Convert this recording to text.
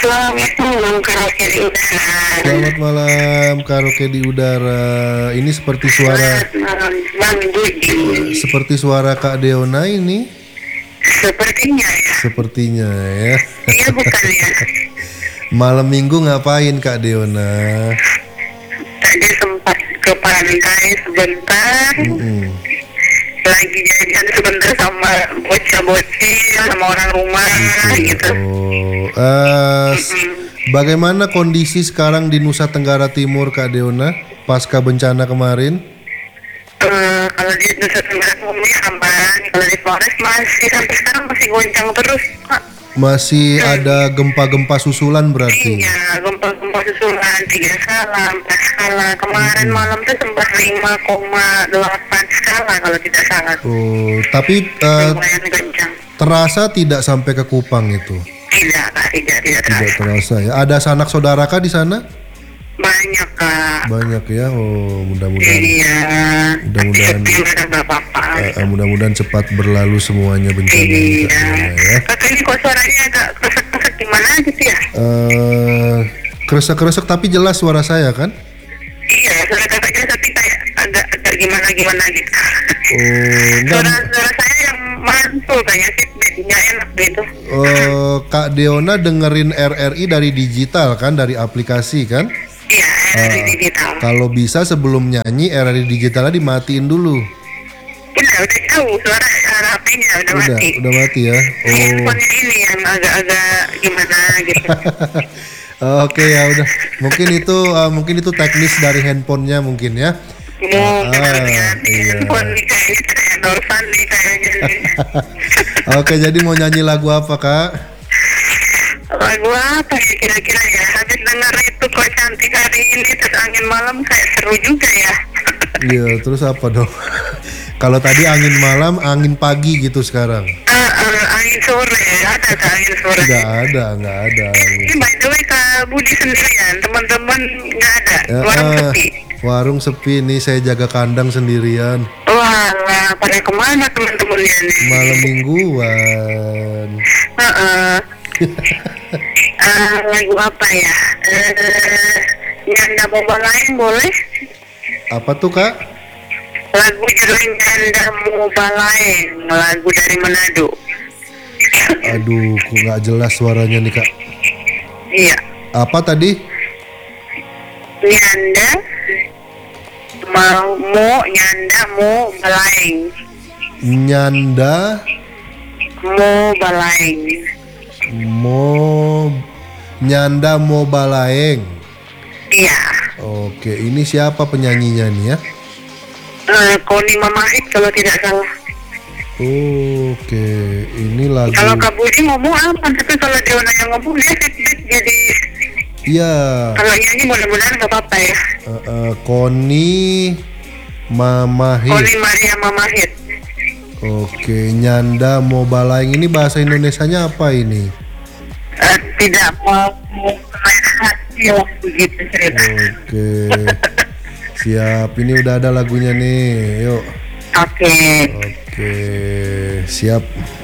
Selamat malam karaoke di udara. Selamat malam karaoke di udara. Ini seperti suara Selamat malam Bang Budi. seperti suara Kak Deona ini. Sepertinya ya. Sepertinya ya. Iya bukan ya. Malam minggu ngapain Kak Deona? Tadi sempat ke pantai sebentar. Lagi jajan sebentar sama bocah-bocil sama orang rumah gitu. Bagaimana kondisi sekarang di Nusa Tenggara Timur Kak Deona pasca bencana kemarin? Kalau di Nusa Tenggara Timur aman, kalau di Flores masih sampai sekarang masih goncang terus Pak. Masih ada gempa-gempa susulan berarti? Iya, gempa-gempa susulan 3 skala, 4 skala. Kemarin malam tuh sempat 5,8 skala kalau tidak salah. Oh, tapi Lumayan kencang. terasa tidak sampai ke Kupang itu? Tidak, Kak, tidak Tidak terasa. terasa ya. Ada sanak saudara Kak di sana? Banyak, Kak. Banyak ya. Oh, mudah-mudahan Iya. Mudah-mudahan. Tapi ada apa-apa. mudah-mudahan cepat berlalu semuanya bencana ini, Kak Iya. Deona, ya. Kakak ini kok suaranya agak kresek-kresek gimana gitu ya? Kresek-kresek tapi jelas suara saya kan? Iya, suara kakaknya tapi kayak agak gimana gitu. Enggak. Suara saya yang mantul kayak feedbacknya enak gitu. Kak Deona dengerin RRI dari digital kan, dari aplikasi kan? Iya, dari digital. Kalau bisa sebelum nyanyi RRI digitalnya dimatiin dulu. Udah jauh suara HP-nya udah mati. Udah mati ya. Handphonenya ini yang agak-agak gimana gitu. Oke ya udah. Mungkin itu teknis dari handphonenya mungkin ya. Handphone nih kayak Norvan nih kayaknya. Oke, jadi mau nyanyi lagu apa Kak? Lagu apa ya kira-kira ya? Habis denger itu kok cantik hari ini terus angin malam kayak seru juga ya. Iya, terus apa dong? Kalau tadi angin malam, angin pagi gitu sekarang. Angin sore, ada Kak angin sore? Nggak ada. Ini by the way Kak Budi sendirian, teman-teman nggak ada, warung sepi. Warung sepi nih, saya jaga kandang sendirian. Walah, pada kemana teman-temannya nih? Malam mingguan. Lagu apa ya? Nyanda Boba Lain boleh? Apa tuh Kak? Lagu judulnya Nyanda Boba Lain, lagu dari Manado. Aduh, kok nggak jelas suaranya nih Kak. Iya. Apa tadi? Nyanda mau balaing. Nyanda mau balaeng. Iya. Oke, ini siapa penyanyinya nih ya? Koni Mamahit kalau tidak salah. Oke, ini lagu. Kalau Kak Budi ngomong apa? Tapi kalau dia yang ngomong dia feedback jadi. Iya. Kalau nyanyi mudah-mudahan nggak apa-apa ya. Koni Mamahit. Koni Maria Mamahit. Oke, Nyanda mau balaeng ini bahasa Indonesianya apa ini? Tidak mau main hati lah begitu cerita. Oke. Siap, ini udah ada lagunya nih. Yuk. Oke. Oke, siap.